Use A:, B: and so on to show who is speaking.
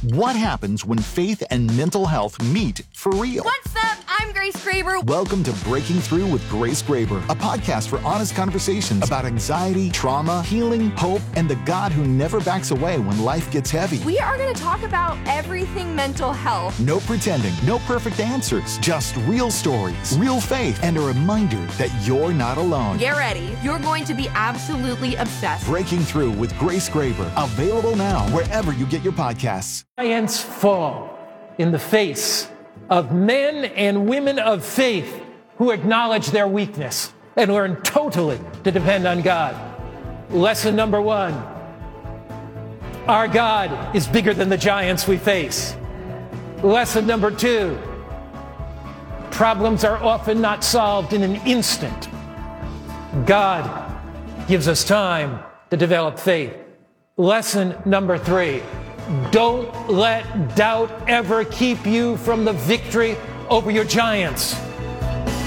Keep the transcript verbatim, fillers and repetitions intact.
A: What happens when faith and mental health meet for real?
B: What's up? I'm Grace Graber.
A: Welcome to Breaking Through with Grace Graber, a podcast for honest conversations about anxiety, trauma, healing, hope, and the God who never backs away when life gets heavy.
B: We are going to talk about everything mental health.
A: No pretending, no perfect answers, just real stories, real faith, and a reminder that you're not alone.
B: Get ready. You're going to be absolutely obsessed.
A: Breaking Through with Grace Graber, available now wherever you get your podcasts.
C: Giants fall in the face of men and women of faith who acknowledge their weakness and learn totally to depend on God. Lesson number one, our God is bigger than the giants we face. Lesson number two, problems are often not solved in an instant. God gives us time to develop faith. Lesson number three, don't let doubt ever keep you from the victory over your giants.